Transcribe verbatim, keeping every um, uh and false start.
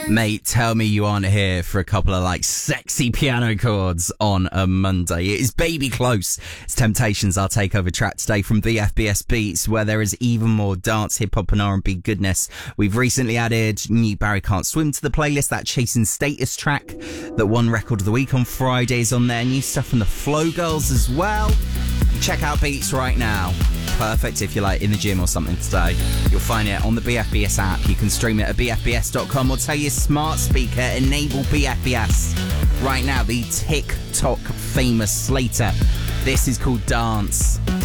Mate, tell me you aren't here for a couple of like sexy piano chords on a Monday. It is Baby Close. It's Temptations, our takeover track today from the F B S Beats, where there is even more dance, hip hop and R and B goodness. We've recently added new Barry Can't Swim to the playlist, that Chasing Status track that won Record of the Week on Fridays on there. New stuff from the Flow Girls as well. Check out Beats right now. Perfect if you're like in the gym or something today. You'll find it on the B F B S app. You can stream it at b f b s dot com or tell your smart speaker enable B F B S. Right now, the TikTok famous Slater. This is called Dance.